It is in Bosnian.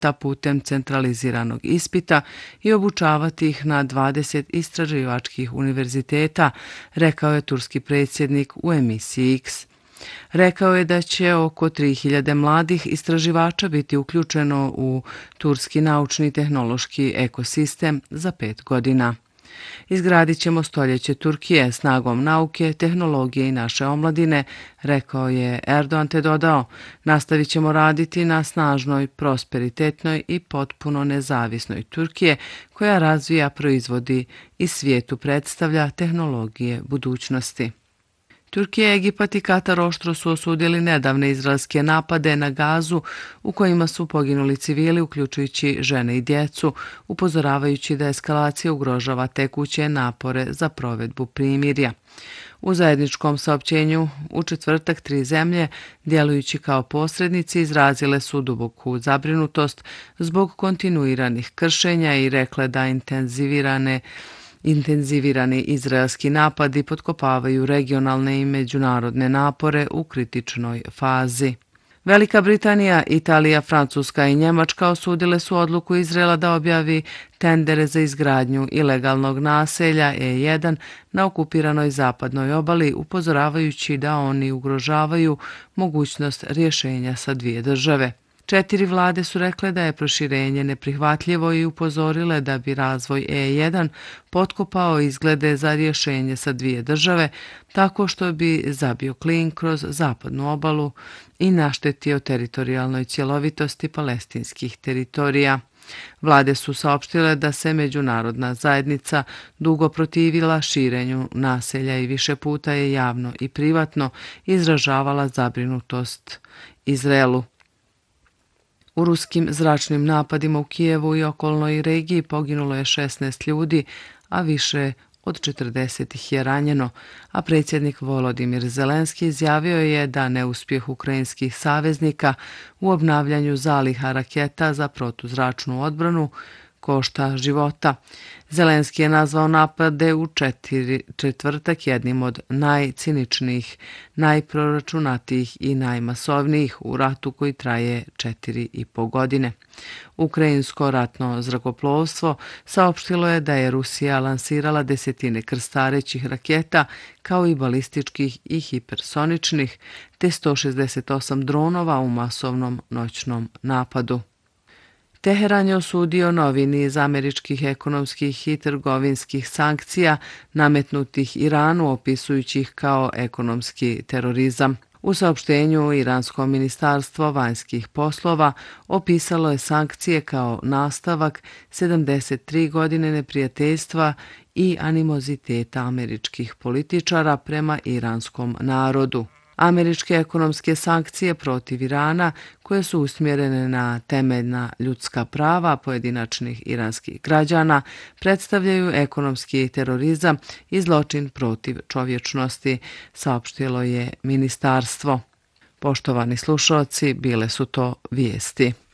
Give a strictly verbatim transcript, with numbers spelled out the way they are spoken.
kandidata putem centraliziranog ispita i obučavati ih na dvadeset istraživačkih univerziteta, rekao je turski predsjednik u emisiji X. Rekao je da će oko tri hiljade mladih istraživača biti uključeno u turski naučni i tehnološki ekosistem za pet godina. Izgradit ćemo stoljeće Turkije snagom nauke, tehnologije i naše omladine, rekao je Erdogan te dodao, nastavit ćemo raditi na snažnoj, prosperitetnoj i potpuno nezavisnoj Turkije koja razvija, proizvodi i svijetu predstavlja tehnologije budućnosti. Turkija, Egipat i Katar oštro su osudili nedavne izraelske napade na Gazu u kojima su poginuli civili, uključujući žene i djecu, upozoravajući da eskalacija ugrožava tekuće napore za provedbu primirja. U zajedničkom saopćenju u četvrtak tri zemlje, djelujući kao posrednici, izrazile su duboku zabrinutost zbog kontinuiranih kršenja i rekle da intenzivirane Intenzivirani izraelski napadi potkopavaju regionalne i međunarodne napore u kritičnoj fazi. Velika Britanija, Italija, Francuska i Njemačka osudile su odluku Izraela da objavi tendere za izgradnju ilegalnog naselja E jedan na okupiranoj zapadnoj obali, upozoravajući da oni ugrožavaju mogućnost rješenja sa dvije države. Četiri vlade su rekle da je proširenje neprihvatljivo i upozorile da bi razvoj E jedan potkopao izglede za rješenje sa dvije države, tako što bi zabio klin kroz zapadnu obalu i naštetio teritorijalnoj cjelovitosti palestinskih teritorija. Vlade su saopštile da se međunarodna zajednica dugo protivila širenju naselja i više puta je javno i privatno izražavala zabrinutost Izraelu. U ruskim zračnim napadima u Kijevu i okolnoj regiji poginulo je šesnaest ljudi, a više od četrdeset ih je ranjeno, a predsjednik Volodimir Zelenski izjavio je da neuspjeh ukrajinskih saveznika u obnavljanju zaliha raketa za protuzračnu odbranu košta života. Zelenski je nazvao napade u četiri, četvrtak jednim od najciničnijih, najproračunatijih i najmasovnijih u ratu koji traje četiri i po godine. Ukrajinsko ratno zrakoplovstvo saopštilo je da je Rusija lansirala desetine krstarećih raketa kao i balističkih i hipersoničnih te sto šezdeset osam dronova u masovnom noćnom napadu. Teheran je osudio novi niz američkih ekonomskih i trgovinskih sankcija nametnutih Iranu, opisujući ih kao ekonomski terorizam. U saopštenju Iransko ministarstvo vanjskih poslova opisalo je sankcije kao nastavak sedamdeset tri godine neprijateljstva i animoziteta američkih političara prema iranskom narodu. Američke ekonomske sankcije protiv Irana, koje su usmjerene na temeljna ljudska prava pojedinačnih iranskih građana, predstavljaju ekonomski terorizam i zločin protiv čovječnosti, saopštilo je ministarstvo. Poštovani slušalci, bile su to vijesti.